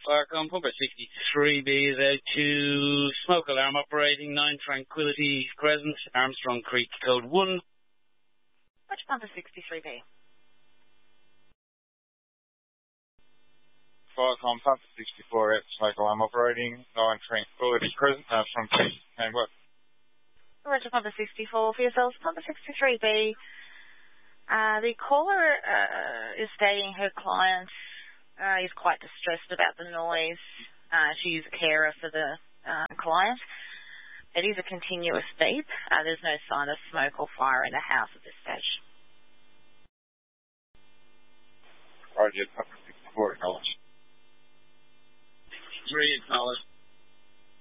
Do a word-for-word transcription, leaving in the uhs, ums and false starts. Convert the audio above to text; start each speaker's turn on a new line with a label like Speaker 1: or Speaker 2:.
Speaker 1: Clark on Pumper sixty-three B is out to smoke alarm operating nine Tranquility Crescent, Armstrong Creek, code one.
Speaker 2: Which Pumper sixty-three B?
Speaker 3: Clark on Pumper sixty-four out to smoke alarm operating nine Tranquility Crescent, Armstrong Creek, and what?
Speaker 2: Roger, Pumper sixty-four for yourselves. Pumper sixty-three B. Uh, the caller uh, is stating her client uh, is quite distressed about the noise. Uh, she's a carer for the uh, client. It is a continuous beep. Uh, there's no sign of smoke or fire in the house at this stage.
Speaker 3: Roger, Pumper sixty-four, acknowledged.
Speaker 1: Three acknowledged.